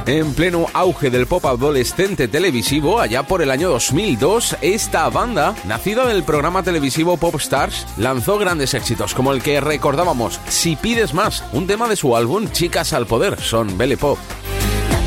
En pleno auge del pop adolescente televisivo, allá por el año 2002, esta banda, nacida del programa televisivo Pop Stars, lanzó grandes éxitos como el que recordábamos, Si pides más, un tema de su álbum Chicas al poder, son Belle Pop.